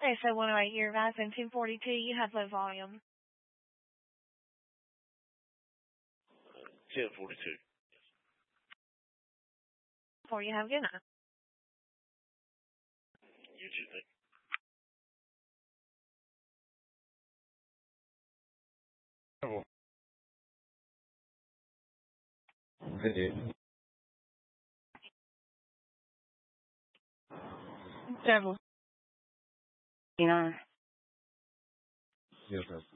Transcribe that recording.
ASO 108, you're advising 1042, you have low volume. 1042. Before you have a good night. You too, thank Several. Yes, sir.